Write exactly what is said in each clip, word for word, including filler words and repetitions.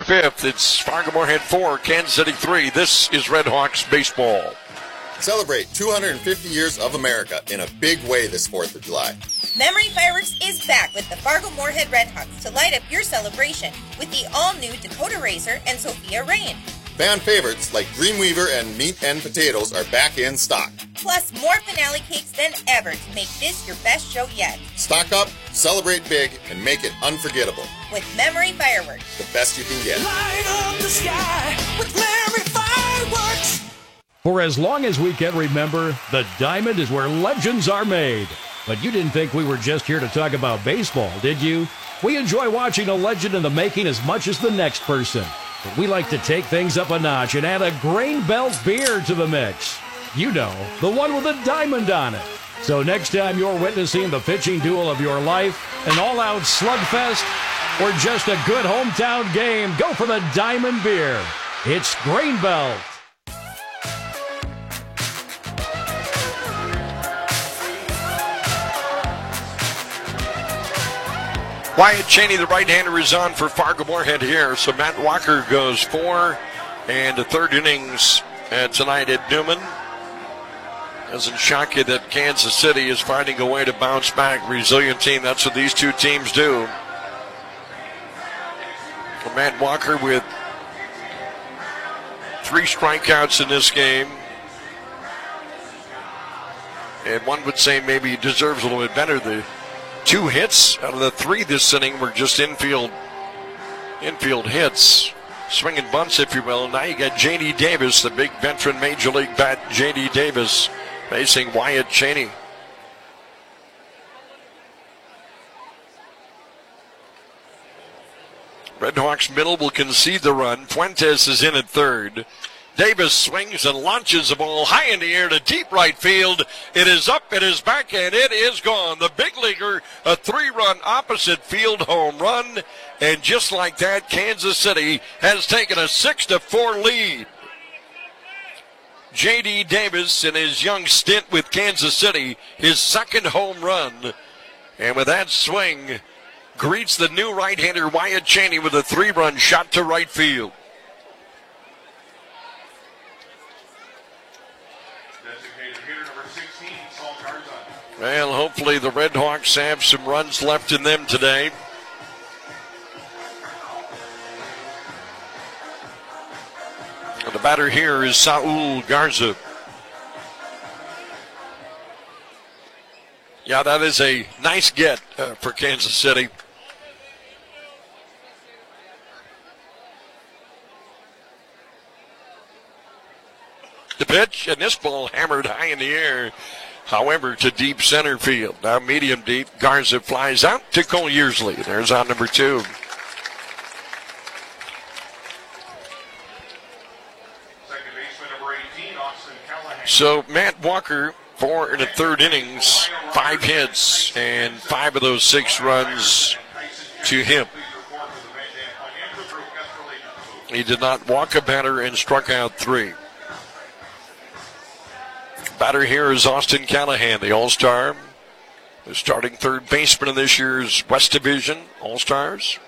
fifth. It's Fargo-Moorhead four, Kansas City three. This is Red Hawks baseball. Celebrate two hundred fifty years of America in a big way this fourth of July. Memory Fireworks is back with the Fargo-Moorhead Red Hawks to light up your celebration with the all-new Dakota Racer and Sophia Rain. Fan favorites like Dreamweaver and Meat and Potatoes are back in stock. Plus, more finale cakes than ever to make this your best show yet. Stock up, celebrate big, and make it unforgettable. With Memory Fireworks. The best you can get. Light up the sky with Memory Fireworks. For as long as we can remember, the Diamond is where legends are made. But you didn't think we were just here to talk about baseball, did you? We enjoy watching a legend in the making as much as the next person. But we like to take things up a notch and add a Grain Belt beer to the mix. You know, the one with a diamond on it. So next time you're witnessing the pitching duel of your life, an all-out slugfest, or just a good hometown game, go for the Diamond beer. It's Grain Belt. Wyatt Cheney, the right-hander, is on for Fargo-Moorhead here. So Matt Walker goes four and the third innings uh, tonight at Newman. Doesn't shock you that Kansas City is finding a way to bounce back. Resilient team, that's what these two teams do. So Matt Walker with three strikeouts in this game. And one would say maybe he deserves a little bit better. The two hits out of the three this inning were just infield infield hits. Swinging bunts, if you will. Now you got J D Davis, the big veteran Major League bat J D Davis, facing Wyatt Cheney. Red Hawks middle will concede the run. Fuentes is in at third. Davis swings and launches the ball high in the air to deep right field. It is up, it is back, and it is gone. The big leaguer, a three-run opposite field home run. And just like that, Kansas City has taken a six to four lead. J D Davis, in his young stint with Kansas City, his second home run. And with that swing, greets the new right-hander Wyatt Cheney with a three-run shot to right field. Well, hopefully the Red Hawks have some runs left in them today. And the batter here is Saul Garza. Yeah, that is a nice get uh, for Kansas City. The pitch, and this ball hammered high in the air. However, to deep center field. Now medium deep. Garza flies out to Cole Yearsley. There's on number two. Second baseman, number eighteen, Austin Callahan. So Matt Walker, four in the third innings, five hits, and five of those six runs to him. He did not walk a batter and struck out three. Batter here is Austin Callahan, the All-Star, the starting third baseman of this year's West Division All-Stars.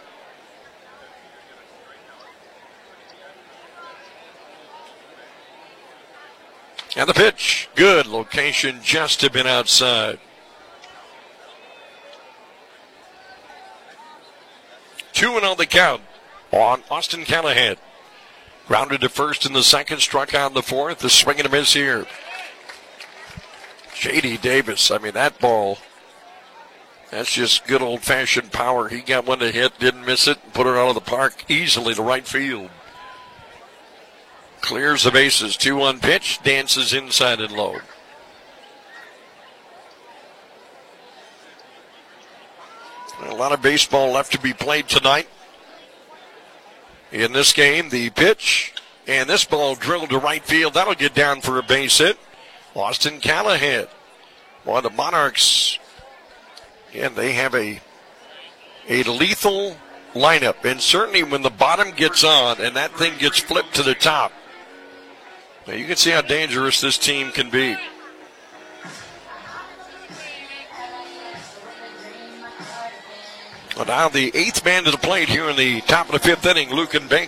And the pitch, good location, just have been outside. Two and on the count on Austin Callahan. Grounded to first in the second, struck out in the fourth. The swing and a miss here. J D Davis, I mean, that ball, that's just good old-fashioned power. He got one to hit, didn't miss it, put it out of the park easily to right field. Clears the bases, two one pitch, dances inside and low. A lot of baseball left to be played tonight. In this game, the pitch, and this ball drilled to right field. That'll get down for a base hit. Austin Callahan, one of the Monarchs, and they have a, a lethal lineup. And certainly when the bottom gets on and that thing gets flipped to the top, now you can see how dangerous this team can be. Well, now the eighth man to the plate here in the top of the fifth inning, Lucan Banks.